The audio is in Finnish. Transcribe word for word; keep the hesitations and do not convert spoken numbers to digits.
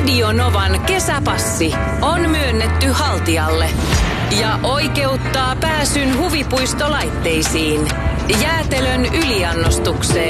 Radio Novan kesäpassi on myönnetty haltijalle ja oikeuttaa pääsyn huvipuistolaitteisiin, jäätelön yliannostukseen